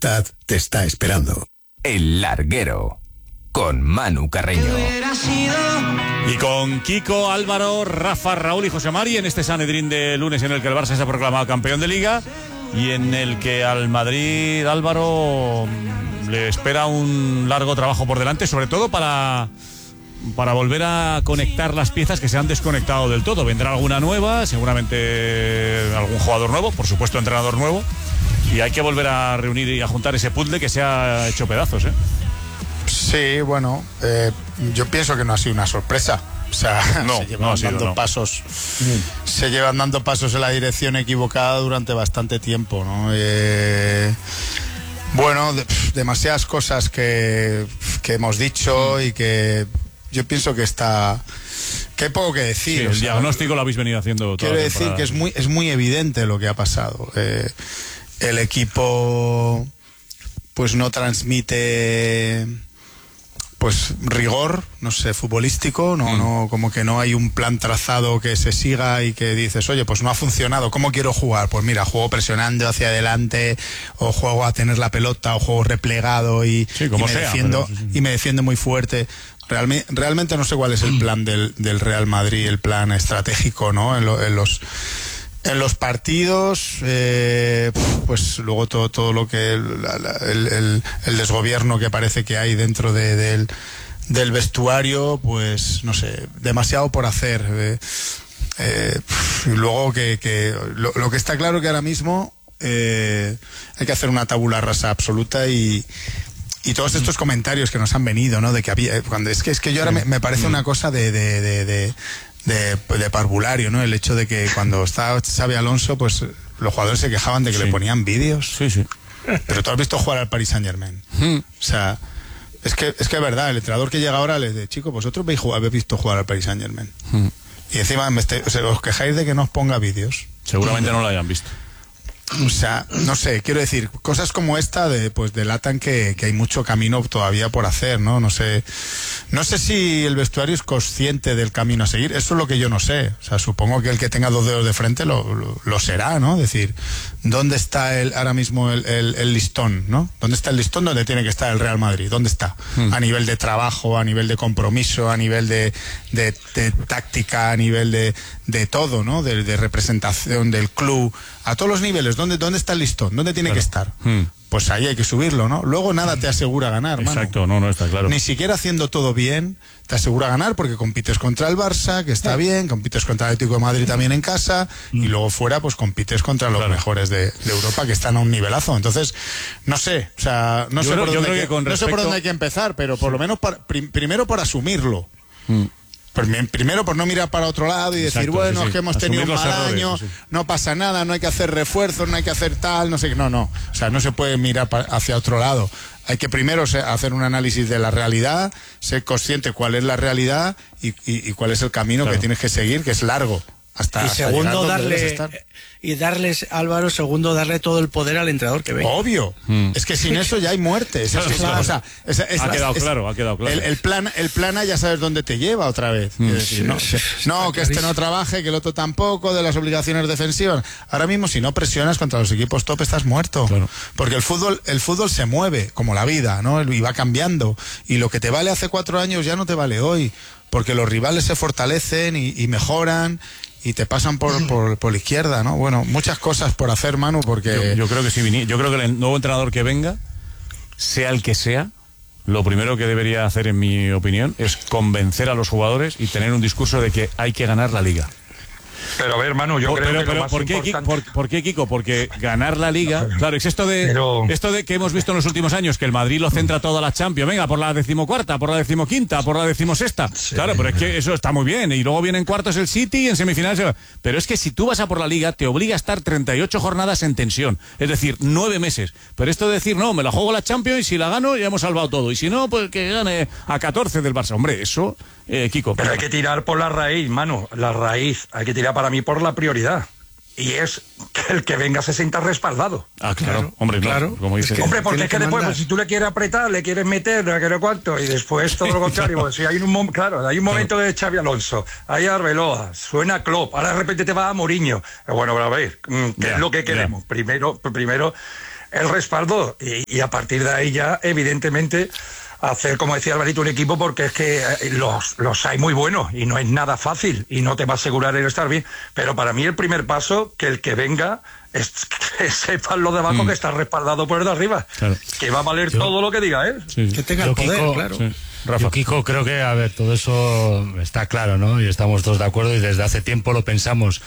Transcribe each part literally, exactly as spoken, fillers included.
Majestad te está esperando. El Larguero, con Manu Carreño. Y con Kiko, Álvaro, Rafa, Raúl y José Mari en este Sanedrín de lunes en el que el Barça se ha proclamado campeón de Liga y en el que al Madrid, Álvaro, le espera un largo trabajo por delante, sobre todo para... para volver a conectar las piezas que se han desconectado del todo. Vendrá alguna nueva, seguramente algún jugador nuevo, por supuesto entrenador nuevo, y hay que volver a reunir y a juntar ese puzzle que se ha hecho pedazos, ¿eh? Sí, bueno, eh, yo pienso que no ha sido una sorpresa. O sea, no, se llevan no ha sido, dando no. pasos, mm. se llevan dando pasos en la dirección equivocada durante bastante tiempo, ¿no? Eh, bueno, de, demasiadas cosas que, que hemos dicho y que yo pienso que está... que hay poco que decir. Sí, o el sea, diagnóstico lo habéis venido haciendo toda quiero la decir temporada. que es muy, es muy evidente lo que ha pasado. Eh, el equipo pues no transmite pues rigor, no sé, futbolístico, no, mm. no, como que no hay un plan trazado que se siga y que dices, oye, pues no ha funcionado, ¿cómo quiero jugar? Pues mira, juego presionando hacia adelante, o juego a tener la pelota, o juego replegado y, sí, como y, me, sea, defiendo, pero... y me defiendo muy fuerte. Realmente, realmente no sé cuál es el plan del, del Real Madrid, el plan estratégico, ¿no? En, lo, en los en los partidos, eh, pues luego todo todo lo que el, el, el, el desgobierno que parece que hay dentro de, del, del vestuario, pues no sé, demasiado por hacer. Eh, eh, y luego que, que lo, lo que está claro que ahora mismo eh, hay que hacer una tabula rasa absoluta y Y todos estos comentarios que nos han venido, ¿no? De que había, cuando es que es que yo ahora me, me parece una cosa de de, de, de, de de parvulario, ¿no? El hecho de que cuando estaba Xabi Alonso, pues los jugadores se quejaban de que sí. le ponían vídeos. Sí, sí. Pero tú has visto jugar al Paris Saint-Germain. Mm. O sea, es que es que es verdad, el entrenador que llega ahora les dice, chicos, vosotros habéis visto jugar al Paris Saint-Germain. Mm. Y encima me este, o sea, os quejáis de que no os ponga vídeos. Seguramente no lo hayan visto. O sea, no sé, quiero decir, cosas como esta de, pues delatan que, que hay mucho camino todavía por hacer, ¿no? No sé, no sé si el vestuario es consciente del camino a seguir, eso es lo que yo no sé. O sea, supongo que el que tenga dos dedos de frente lo, lo, lo será, ¿no? Es decir, ¿dónde está el, ahora mismo el, el, el listón, ¿no? ¿Dónde está el listón donde tiene que estar el Real Madrid? ¿Dónde está? Hmm. A nivel de trabajo, a nivel de compromiso, a nivel de, de, de táctica, a nivel de, de todo, ¿no? De, de representación del club, a todos los niveles. ¿Dónde, dónde está el listón? ¿Dónde tiene claro. que estar? Hmm. Pues ahí hay que subirlo, ¿no? Luego nada te asegura ganar, mano. Exacto, no, no está claro. Ni siquiera haciendo todo bien te asegura ganar, porque compites contra el Barça, que está sí. bien, compites contra el Atlético de Madrid también en casa, mm. y luego fuera pues compites contra los claro. mejores de, de Europa, que están a un nivelazo. Entonces, no sé, o sea, no, sé, creo, por dónde hay que, que no respecto... sé por dónde hay que empezar, pero por sí. lo menos para, prim, primero por asumirlo. Mm. Primero por no mirar para otro lado y decir, Exacto, bueno, sí, sí. es que hemos Asumir tenido un mal errores, año, sí. no pasa nada, no hay que hacer refuerzos, no hay que hacer tal, no sé qué, no, no. O sea, no se puede mirar hacia otro lado. Hay que primero hacer un análisis de la realidad, ser consciente cuál es la realidad y, y, y cuál es el camino claro. que tienes que seguir, que es largo. Hasta, y hasta segundo darle y darles Álvaro segundo darle todo el poder al entrenador que venga. Obvio mm. es que sin eso ya hay muerte. Es, es, claro. o sea, es, es, ha quedado es, claro ha quedado claro el, el plan el plana ya sabes dónde te lleva otra vez mm. decir, no, sí, no que este no trabaje, que el otro tampoco, de las obligaciones defensivas. Ahora mismo si no presionas contra los equipos top estás muerto, claro. porque el fútbol el fútbol se mueve como la vida, ¿no? Y va cambiando, y lo que te vale hace cuatro años ya no te vale hoy, porque los rivales se fortalecen y, y mejoran y te pasan por, por, por la izquierda, ¿no? Bueno, muchas cosas por hacer, Manu, porque... Yo, yo creo que sí, yo creo que el nuevo entrenador que venga, sea el que sea, lo primero que debería hacer, en mi opinión, es convencer a los jugadores y tener un discurso de que hay que ganar la Liga. Pero a ver, Manu, yo por, creo pero, que pero, lo más ¿por qué, importante... por, ¿Por qué, Kiko? Porque ganar la Liga... Claro, es esto de pero... esto de que hemos visto en los últimos años, que el Madrid lo centra toda la Champions. Venga, por la decimocuarta, por la decimoquinta, por la decimosexta. Sí. Claro, pero es que eso está muy bien. Y luego vienen cuartos el City y en semifinales... Pero es que si tú vas a por la Liga, te obliga a estar treinta y ocho jornadas en tensión. Es decir, nueve meses. Pero esto de decir, no, me la juego la Champions y si la gano ya hemos salvado todo. Y si no, pues que gane a catorce del Barça. Hombre, eso... Eh, Kiko. Pero hay que tirar por la raíz, Manu, la raíz. Hay que tirar para mí por la prioridad. Y es que el que venga se sienta respaldado. Ah, claro, claro. hombre, claro. claro. Como dice. Es que hombre, porque es que, que después, pues, si tú le quieres apretar, le quieres meter, no quiero cuánto, y después todo lo contrario. Pues, si hay un mom claro, hay un momento claro. de Xabi Alonso, hay Arbeloa, suena Klopp, ahora de repente te va a Mourinho. Bueno, pero a ver, ¿qué yeah, es lo que queremos? Yeah. Primero, primero. él respaldó y, y a partir de ahí ya, evidentemente, hacer, como decía Alvarito, un equipo, porque es que los, los hay muy buenos y no es nada fácil y no te va a asegurar el estar bien. Pero para mí el primer paso, que el que venga, es que sepan los de abajo mm. que está respaldado por el de arriba. Claro. Que va a valer Yo, todo lo que diga él. Sí, sí. Que tenga Yo, el poder, Kiko, claro. Sí. Rafa. Yo, Kiko, creo que, a ver, todo eso está claro, ¿no? Y estamos todos de acuerdo y desde hace tiempo lo pensamos.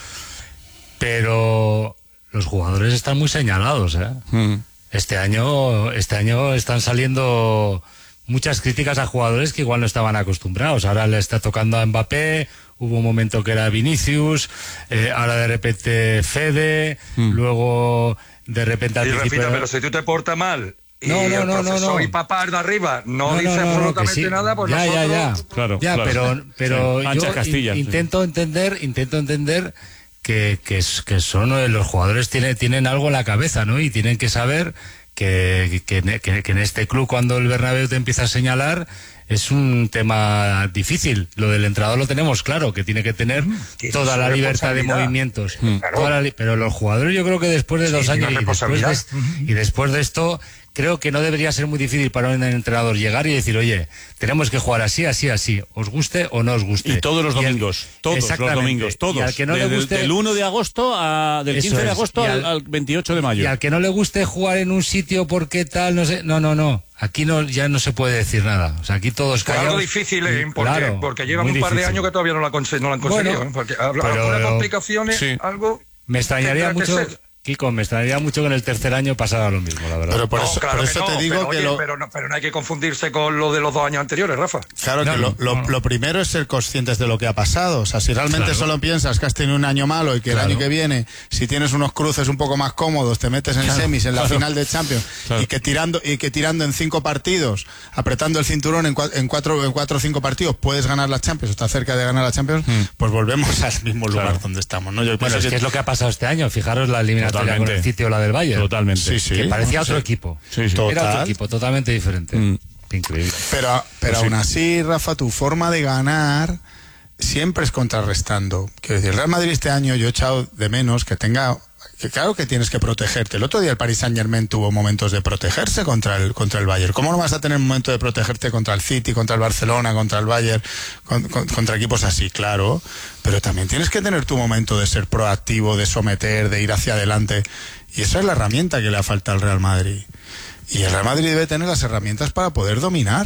Pero los jugadores están muy señalados, ¿eh? Mm. Este año, este año están saliendo muchas críticas a jugadores que igual no estaban acostumbrados. Ahora le está tocando a Mbappé, hubo un momento que era Vinicius, eh, ahora de repente Fede, mm. luego de repente... Y repita, pero si tú te portas mal y no, no, el no, profesor no, no. y papá de arriba no, no dice no, no, absolutamente no, sí. nada, pues ya, nosotros... Ya, ya, claro, ya, claro. pero, pero sí. yo Castilla, in, intento sí. entender, intento entender que, que, que son los jugadores tienen, tienen algo en la cabeza, ¿no? Y tienen que saber... Que, que, que, que en este club, cuando el Bernabéu te empieza a señalar, es un tema difícil. Lo del entrenador lo tenemos claro, que tiene que tener toda la libertad de movimientos. Mm. Toda la, pero los jugadores, yo creo que después de dos sí, años y después de, y después de esto, creo que no debería ser muy difícil para un entrenador llegar y decir, oye, tenemos que jugar así, así, así, os guste o no os guste. Y todos los domingos, el, todos los domingos, todos. Y al que no de, le guste, del uno de agosto a, del quince de agosto es, al, al veintiocho de mayo. Y al que no le guste jugar en un sitio porque tal, no sé, no, no, no. Aquí no, ya no se puede decir nada. O sea, aquí todos callados. Claro, difícil, ¿eh? Porque, claro, porque llevan un par difícil. de años que todavía no, la conse- no lo han conseguido. Bueno, ¿eh? Porque pero, algunas complicaciones, sí. algo... Me extrañaría mucho... Kiko, me extrañaría mucho que en el tercer año pasara lo mismo, la verdad. Pero por no, eso, claro por eso no, te digo pero, que oye, lo... pero, no, pero no hay que confundirse con lo de los dos años anteriores, Rafa. Claro no, que no, lo, no. lo, lo primero es ser conscientes de lo que ha pasado. O sea, si realmente claro. solo piensas que has tenido un año malo y que claro. el año que viene, si tienes unos cruces un poco más cómodos, te metes en claro. semis, en la claro. final de Champions, claro. y que tirando y que tirando en cinco partidos, apretando el cinturón en, cua- en cuatro en cuatro o cinco partidos, puedes ganar la Champions, o estás cerca de ganar la Champions, mm. pues volvemos al mismo lugar claro. donde estamos, ¿no? Yo bueno, es que es lo que ha pasado este año. Fijaros la eliminatoria con el City o la del Bayern. Totalmente. Sí, sí. Que parecía otro sí. equipo. Sí, sí. Era otro equipo, totalmente diferente. Mm. Increíble. Pero, pero pues aún sí. así, Rafa, tu forma de ganar siempre es contrarrestando. Quiero decir, el Real Madrid este año yo he echado de menos que tenga... Que claro que tienes que protegerte. El otro día el Paris Saint-Germain tuvo momentos de protegerse contra el contra el Bayern. ¿Cómo no vas a tener un momento de protegerte contra el City, contra el Barcelona, contra el Bayern, con, con, contra equipos así? Claro. Pero también tienes que tener tu momento de ser proactivo, de someter, de ir hacia adelante. Y esa es la herramienta que le ha faltado al Real Madrid. Y el Real Madrid debe tener las herramientas para poder dominar.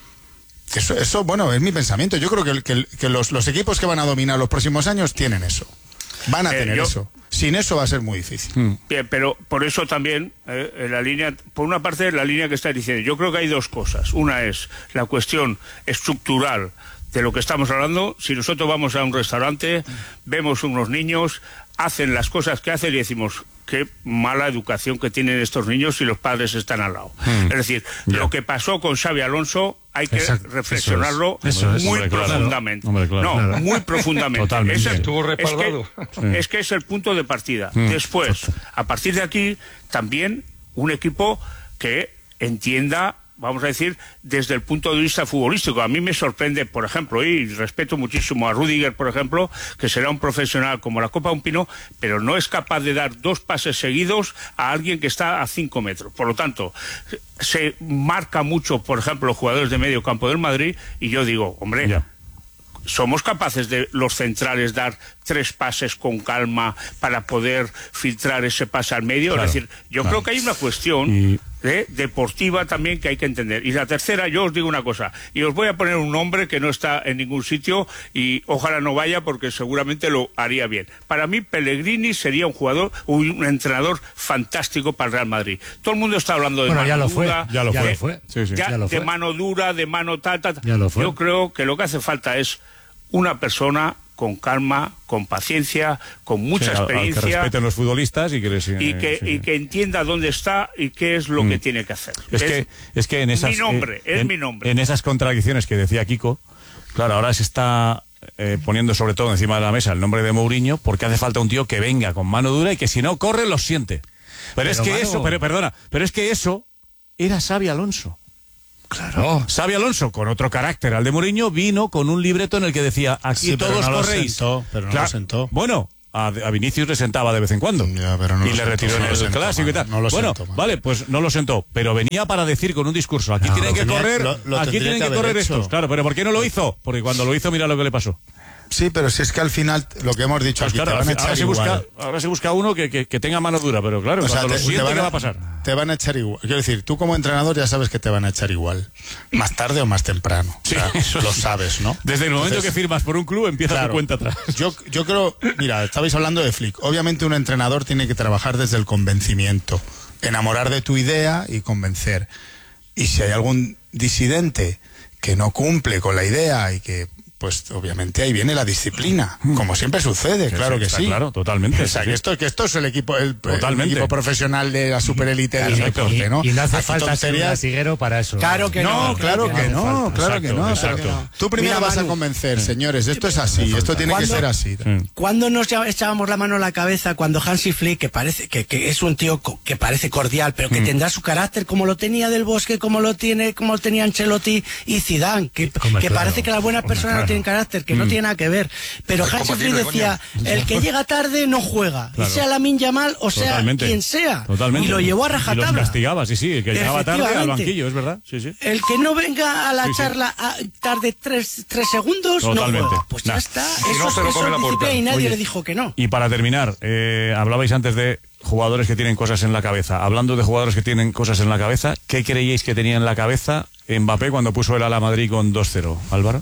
Eso, eso bueno, es mi pensamiento. Yo creo que, que, que los, los equipos que van a dominar los próximos años tienen eso. Van a eh, tener yo... eso. Sin eso va a ser muy difícil. Mm. Bien, pero por eso también, eh, en la línea, por una parte, la línea que está diciendo, yo creo que hay dos cosas. Una es la cuestión estructural de lo que estamos hablando. Si nosotros vamos a un restaurante, vemos unos niños, hacen las cosas que hacen y decimos, qué mala educación que tienen estos niños si los padres están al lado. Mm. Es decir, yeah. lo que pasó con Xabi Alonso hay que Exacto. reflexionarlo eso es. Eso es. muy hombre, profundamente. Claro. Hombre, claro. No, claro. muy profundamente. Totalmente. Es, Estuvo respaldado. Es que, sí. es que es el punto de partida. Mm. Después, Exacto. a partir de aquí, también un equipo que entienda, vamos a decir, desde el punto de vista futbolístico. A mí me sorprende, por ejemplo, y respeto muchísimo a Rüdiger, por ejemplo, que será un profesional como la copa de un pino, pero no es capaz de dar dos pases seguidos a alguien que está a cinco metros. Por lo tanto, se marca mucho, por ejemplo, los jugadores de medio campo del Madrid, y yo digo, hombre... Yeah. ¿Somos capaces de los centrales dar tres pases con calma para poder filtrar ese pase al medio? Claro, es decir, yo claro. creo que hay una cuestión y... ¿eh? deportiva también que hay que entender. Y la tercera, yo os digo una cosa, y os voy a poner un nombre que no está en ningún sitio y ojalá no vaya porque seguramente lo haría bien. Para mí, Pellegrini sería un jugador, un entrenador fantástico para el Real Madrid. Todo el mundo está hablando de bueno, mano ya lo dura, fue, ya lo ya fue. fue. Sí, sí. Ya, ya lo de fue. mano dura, de mano tal, tal. Ya lo fue. Yo creo que lo que hace falta es una persona con calma, con paciencia, con mucha sí, experiencia. Que respeten los futbolistas y que les, y que, sí. y que entienda dónde está y qué es lo mm. que tiene que hacer. Es, es que es que en esas mi nombre, eh, es en, mi nombre. En esas contradicciones que decía Kiko, claro, ahora se está eh, poniendo sobre todo encima de la mesa el nombre de Mourinho porque hace falta un tío que venga con mano dura y que si no corre los siente. Pero, pero es que mano... eso, pero perdona, pero es que eso era Xabi Alonso. Claro. Xabi Alonso, con otro carácter al de Mourinho, vino con un libreto en el que decía, aquí sí, todos pero no corréis. Lo sentó, pero no claro. lo sentó. Bueno, a, a Vinicius le sentaba de vez en cuando. Ya, pero no y lo le sentó, retiró en no lo el sentó, clásico man, y tal. no lo bueno, sentó, man. vale, pues no lo sentó, pero venía para decir con un discurso, aquí No, tienen lo que tenía- correr, lo- lo aquí tendría tienen que que haber correr hecho. estos. Claro, pero ¿por qué no lo hizo? Porque cuando lo hizo, mira lo que le pasó. Sí, pero si es que al final, lo que hemos dicho Pues aquí, claro, te van a ahora echar se, busca, igual. ahora se busca uno que, que, que tenga mano dura, pero claro, O sea, cuando te, lo siente, te van ¿qué a, va a pasar? Te van a echar igual. Quiero decir, tú como entrenador ya sabes que te van a echar igual. Más tarde o más temprano. Sí, o sea, eso lo sí. sabes, ¿no? Desde el momento Entonces, que firmas por un club, empieza claro, tu cuenta atrás. Yo, yo creo, mira, estabais hablando de Flick. Obviamente un entrenador tiene que trabajar desde el convencimiento. Enamorar de tu idea y convencer. Y si hay algún disidente que no cumple con la idea y que, pues obviamente ahí viene la disciplina, como siempre sucede, Que claro sí, que está sí. claro, totalmente, O sea, sí, que sí. esto, que esto es el equipo, el, el Totalmente. equipo profesional de la superélite del Exacto. deporte, ¿no? Y no hace Aquí falta ser un tonterías- latiguero para eso. Claro que no, no, claro que hace no, falta. claro que Exacto, no. exacto. Pero tú primero Mira, vas a Manu. convencer, señores, esto es así, esto tiene que ¿Cuándo? ser así. Cuando nos lla- echábamos la mano a la cabeza cuando Hansi Flick, que parece que, que es un tío co- que parece cordial, pero que tendrá su carácter como lo tenía Del Bosque, como lo tiene, como lo tenía Ancelotti y Zidane, que, Hombre, que claro. parece que las buenas personas no tienen carácter, que no tiene nada que ver. Pero Es Hansi Flick compatible, decía, el que llega tarde no juega, Claro. y sea Lamine Yamal o sea Totalmente. quien sea. Totalmente. Y lo llevó a Y los rajatabla. castigaba, sí, sí, el que llegaba tarde al Efectivamente. banquillo, es verdad. Sí, sí. El que no venga a la Sí, sí. charla a- tarde tres, tres segundos, Totalmente. no juega. Pues Nah. ya está. Si Eso, no, se lo eso come la es puerta. disciplina y nadie Oye, le dijo que no. Y para terminar, eh, hablabais antes de jugadores que tienen cosas en la cabeza. Hablando de jugadores que tienen cosas en la cabeza, ¿qué creíais que tenía en la cabeza Mbappé cuando puso el ala Madrid con dos cero? Álvaro.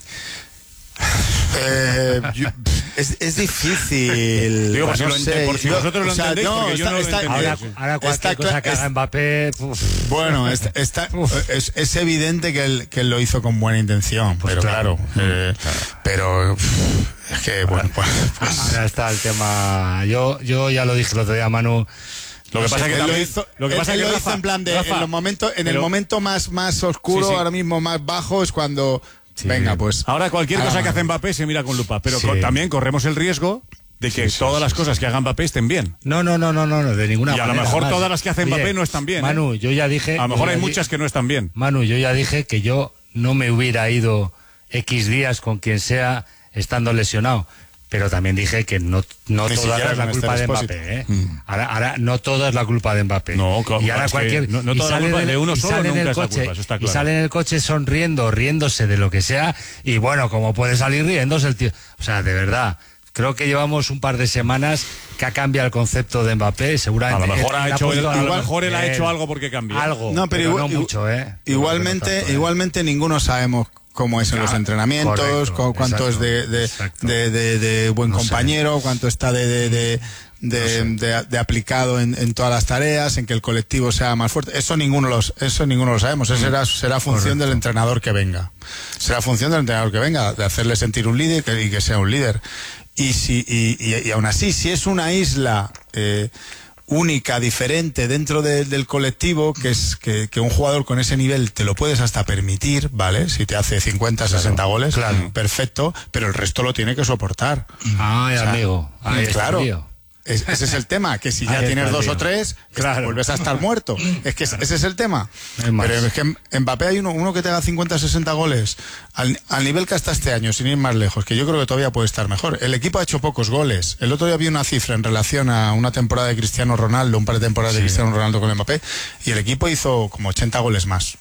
Eh, yo- es, es difícil. Digo, por si no lo ente- sé, por si yo- vosotros lo o sea, entendéis, porque yo no lo está- entendí. Ahora, Sí. ahora cualquier Está cosa cla- que haga es- Mbappé... uf. Bueno, está, está- es, es evidente que él, que él lo hizo con buena intención, pero claro. claro, eh, pero uf, es que bueno, pues, pues, Ahora está el tema. Yo, yo ya lo dije el otro día, Manu. Lo que no pasa sé, es que él lo también- hizo, lo que él- pasa es él que lo Rafa- hizo en plan de Rafa, en los momentos, en el pero- momento más más oscuro, Sí, sí. ahora mismo más bajo es cuando Sí. venga, pues Ahora cualquier cosa que haga- hace Mbappé se mira con lupa, pero Sí. co- también corremos el riesgo de que Sí, sí, todas sí, las sí. cosas que haga Mbappé estén bien. No, no, no, no, no, no, de ninguna Y a lo manera. mejor además. todas las que hace Mbappé Oye, no están bien, ¿eh? Manu, yo ya dije. A lo mejor yo hay ya di- muchas que no están bien. Manu, yo ya dije que yo no me hubiera ido X días con quien sea estando lesionado. Pero también dije que no, no Ni toda siquiera es la con culpa Esther de Expósito. Mbappé, ¿eh? Ahora, ahora no toda es la culpa de Mbappé. No, claro, y ahora es que cualquier no- no y toda la sale culpa del- de uno y solo sale en nunca el es la coche, culpa, eso está y claro. sale en el coche sonriendo, riéndose de lo que sea, y bueno, como puede salir riéndose el tío. O sea, de verdad, creo que llevamos un par de semanas que ha cambiado el concepto de Mbappé, A seguramente. lo mejor él- ha él hecho, puesto él- a lo igual- mejor él ha él- hecho algo porque cambió. Algo, No, pero, igual- no igual- mucho, ¿eh? Igualmente, Yo creo que no tanto, ¿eh? igualmente ninguno sabemos cómo es en los Claro, entrenamientos, correcto, cu- cuánto es de, de, exacto. de, de- de buen No sé. compañero, cuánto está de, de, de, de, de- de aplicado en, en todas las tareas, en que el colectivo sea más fuerte. Eso ninguno los, eso ninguno lo sabemos. Eso será, será función del entrenador que venga. Será función del entrenador que venga, de hacerle sentir un líder que- y que sea un líder. Y si, y, y, y aún así, si es una isla, eh, única, diferente dentro de- del colectivo, que es que, que un jugador con ese nivel te lo puedes hasta permitir, ¿vale? Si te hace cincuenta, sesenta goles, claro. perfecto, pero el resto lo tiene que soportar. Ay, O sea, amigo. Ahí está, claro. tío. Es- ese es el tema, que si ya Ahí está, tienes dos tío. o tres, es- Claro. vuelves a estar muerto. Es que ese es el tema. Es más. Pero es que en Mbappé hay uno, uno que te haga cincuenta, sesenta goles al, al nivel que hasta este año, sin ir más lejos, que yo creo que todavía puede estar mejor. El equipo ha hecho pocos goles. El otro día vi una cifra en relación a una temporada de Cristiano Ronaldo, un par de temporadas de Cristiano Ronaldo con Mbappé, y el equipo hizo como ochenta goles más.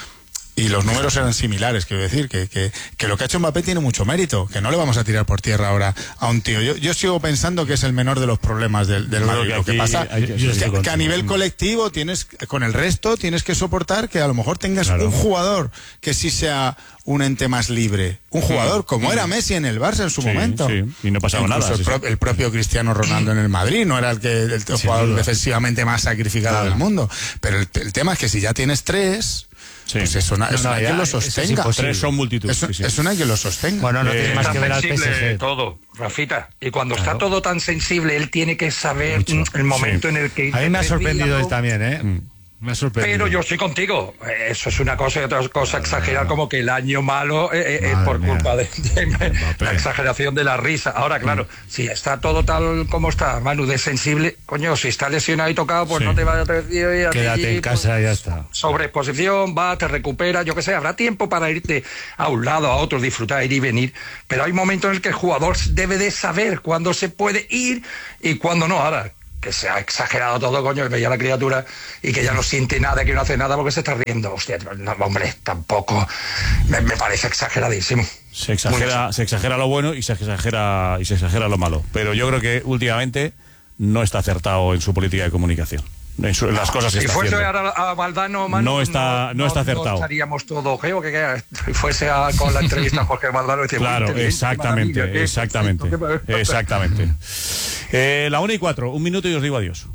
Y los números eran similares, quiero decir, que, que, que lo que ha hecho Mbappé tiene mucho mérito, que no le vamos a tirar por tierra ahora a un tío. Yo, yo sigo pensando que es el menor de los problemas del, del Yo creo Madrid. que Lo que aquí pasa hay- yo estoy es que, contigo. que a nivel colectivo tienes, con el resto tienes que soportar que a lo mejor tengas Claro. un jugador que sí sea un ente más libre. Un jugador como era Messi en el Barça en su Sí, momento. sí, y no pasaba Incluso nada, El, sí, pro- sí. el propio Cristiano Ronaldo en el Madrid no era el, que, el jugador duda. defensivamente más sacrificado Claro. del mundo. Pero el, el tema es que si ya tienes tres... Sí. Pues es una, No, es no, una ya, que lo eso es sostenga. imposible. Tres son multitud. Es, sí, sí. es una que lo sostenga. Bueno, no Eh, tiene más Tan que ver al P sensible S G. todo, Rafita. Y cuando Claro. está todo tan sensible, él tiene que saber Mucho. mm, el momento Sí. en el que... A mí me ha intervenir, sorprendido algo. él también, ¿eh? Me ha sorprendido. Pero yo estoy contigo. Eso es una cosa y otra cosa exagerar, como que el año malo eh, eh, es por mía. culpa de, de la exageración de la risa. Ahora, claro, mm. si está todo tal como está, Manu, de sensible, coño, si está lesionado y tocado, pues sí. no te vayas a decir. Quédate ti, en casa pues, y ya está. Sobreexposición, va, te recupera, yo qué sé, habrá tiempo para irte a un lado, a otro, disfrutar, ir y venir. Pero hay momentos en el que el jugador debe de saber cuándo se puede ir y cuándo no. Ahora, que se ha exagerado todo, coño, que veía a la criatura y que ya no siente nada, que no hace nada porque se está riendo. Hostia, no, hombre, tampoco me, me parece exageradísimo. Se exagera, se exagera lo bueno y se exagera y se exagera lo malo. Pero yo creo que últimamente no está acertado en su política de comunicación. En su, en las cosas que si está fuese haciendo. a, a Valdano, Manu, no está, no, no está acertado. No estaríamos todos, ¿qué? que, que si fuese a, con la entrevista a Jorge Valdano, decía, claro, exactamente, exactamente, exactamente. Eh, la una y cuatro, un minuto y os digo adiós.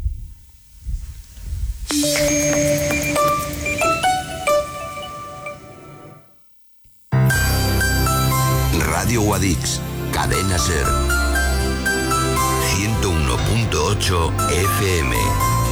Radio Guadix, Cadena Ser, ciento uno punto ocho F M.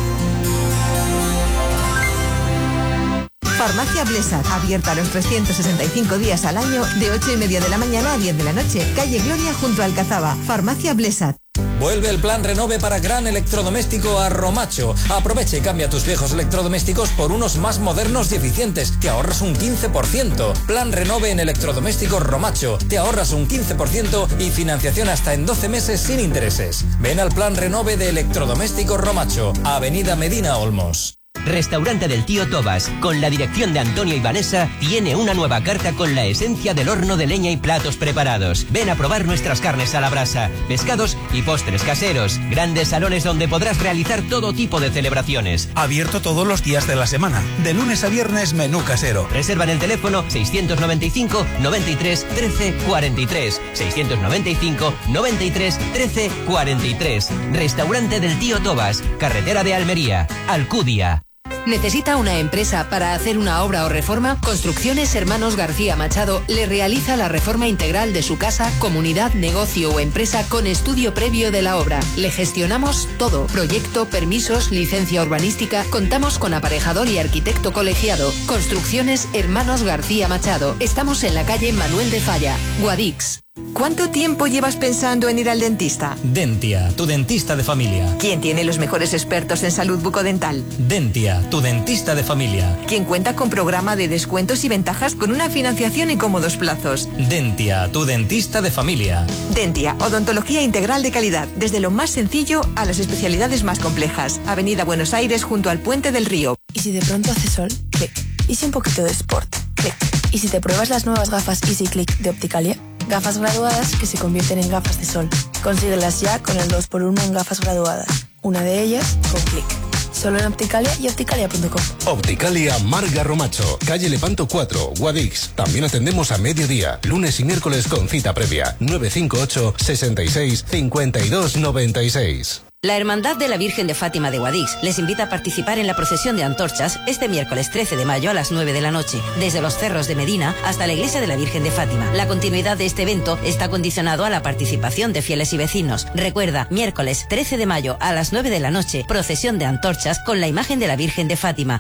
Farmacia Blesat, abierta los trescientos sesenta y cinco días al año, de ocho y media de la mañana a diez de la noche. Calle Gloria junto a Alcazaba. Farmacia Blesat. Vuelve el plan Renove para gran electrodoméstico a Romacho. Aprovecha y cambia tus viejos electrodomésticos por unos más modernos y eficientes. Te ahorras un quince por ciento. Plan Renove en electrodomésticos Romacho. Te ahorras un quince por ciento y financiación hasta en doce meses sin intereses. Ven al plan Renove de electrodomésticos Romacho. Avenida Medina Olmos. Restaurante del Tío Tobas, con la dirección de Antonio y Vanessa, tiene una nueva carta con la esencia del horno de leña y platos preparados. Ven a probar nuestras carnes a la brasa, pescados y postres caseros. Grandes salones donde podrás realizar todo tipo de celebraciones. Abierto todos los días de la semana. De lunes a viernes, menú casero. Reserva en el teléfono seiscientos noventa y cinco, noventa y tres, trece, cuarenta y tres. seiscientos noventa y cinco, noventa y tres, trece, cuarenta y tres. Restaurante del Tío Tobas, carretera de Almería, Alcudia. ¿Necesita una empresa para hacer una obra o reforma? Construcciones Hermanos García Machado le realiza la reforma integral de su casa, comunidad, negocio o empresa con estudio previo de la obra. Le gestionamos todo: proyecto, permisos, licencia urbanística. Contamos con aparejador y arquitecto colegiado. Construcciones Hermanos García Machado. Estamos en la calle Manuel de Falla, Guadix. ¿Cuánto tiempo llevas pensando en ir al dentista? Dentia, tu dentista de familia. ¿Quién tiene los mejores expertos en salud bucodental? Dentia, tu dentista de familia. ¿Quién cuenta con programa de descuentos y ventajas con una financiación en cómodos plazos? Dentia, tu dentista de familia. Dentia, odontología integral de calidad, desde lo más sencillo a las especialidades más complejas. Avenida Buenos Aires, junto al Puente del Río. ¿Y si de pronto hace sol? Clic. ¿Y si un poquito de sport? Clic. ¿Y si te pruebas las nuevas gafas Easy Click de Opticalia? Gafas graduadas que se convierten en gafas de sol. Consíguelas ya con el dos por uno en gafas graduadas. Una de ellas con Click. Solo en Opticalia y opticalia punto com. Opticalia Marga Romacho, calle Lepanto cuatro, Guadix. También atendemos a mediodía, lunes y miércoles con cita previa. nueve cinco ocho, sesenta y seis, cincuenta y dos, noventa y seis. La Hermandad de la Virgen de Fátima de Guadix les invita a participar en la procesión de antorchas este miércoles trece de mayo a las nueve de la noche, desde los cerros de Medina hasta la iglesia de la Virgen de Fátima. La continuidad de este evento está condicionado a la participación de fieles y vecinos. Recuerda, miércoles trece de mayo a las nueve de la noche, procesión de antorchas con la imagen de la Virgen de Fátima.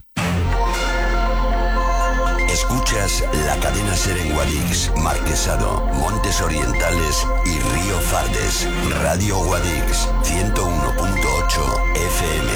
Escuchas la cadena Ser en Guadix, Marquesado, Montes Orientales y Río Fardes. Radio Guadix, ciento uno punto ocho F M.